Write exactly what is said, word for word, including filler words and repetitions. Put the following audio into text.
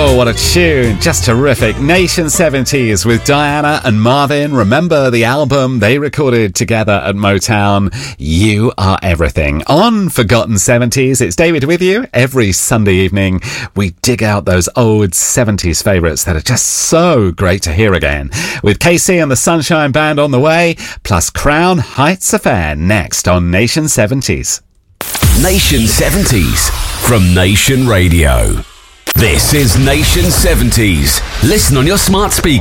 Oh, what a tune. Just terrific. Nation seventies with Diana and Marvin. Remember the album they recorded together at Motown, You Are Everything. On Forgotten seventies, it's David with you. Every Sunday evening, we dig out those old seventies favourites that are just so great to hear again. With K C and the Sunshine Band on the way, plus Crown Heights Affair next on Nation seventies. Nation seventies from Nation Radio. This is Nation seventies. Listen on your smart speaker.